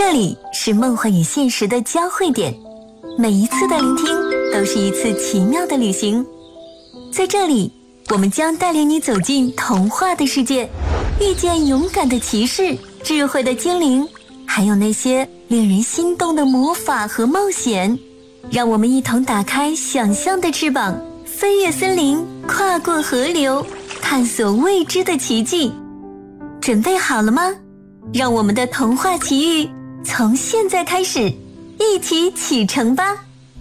这里是梦幻与现实的交汇点，每一次的聆听都是一次奇妙的旅行。在这里，我们将带领你走进童话的世界，遇见勇敢的骑士、智慧的精灵，还有那些令人心动的魔法和冒险。让我们一同打开想象的翅膀，飞越森林，跨过河流，探索未知的奇迹。准备好了吗？让我们的童话奇遇从现在开始，一起启程吧！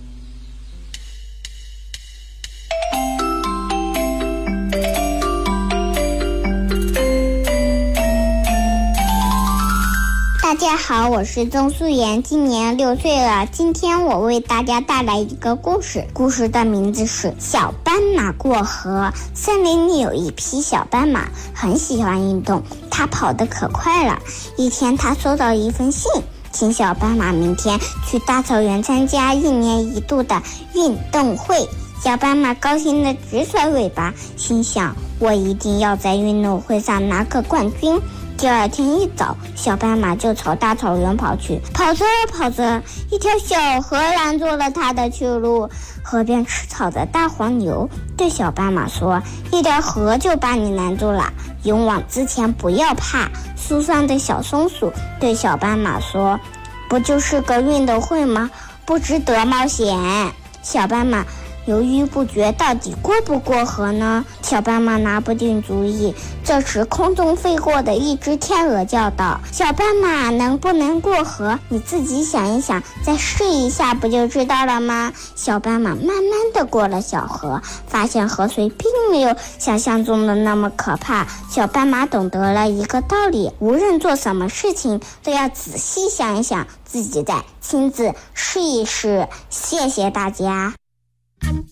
大家好，我是曾素妍，今年6岁了。今天我为大家带来一个故事，故事的名字是小斑马过河。森林里有一匹小斑马，很喜欢运动，它跑得可快了。一天，它收到一封信，请小斑马明天去大草原参加1年1度的运动会。小斑马高兴地直甩尾巴，心想我一定要在运动会上拿个冠军。第二天一早，小斑马就朝大草原跑去。跑着，一条小河拦住了它的去路。河边吃草的大黄牛对小斑马说：“一条河就把你拦住了，勇往直前，不要怕。”树上的小松鼠对小斑马说：“不就是个运动会吗？不值得冒险。”小斑马犹豫不决，到底过不过河呢？小斑马拿不定主意。这时空中飞过的一只天鹅叫道：“小斑马，能不能过河？你自己想一想，再试一下不就知道了吗？”小斑马慢慢地过了小河，发现河水并没有想象中的那么可怕。小斑马懂得了一个道理，无论做什么事情都要仔细想一想，自己再亲自试一试。谢谢大家。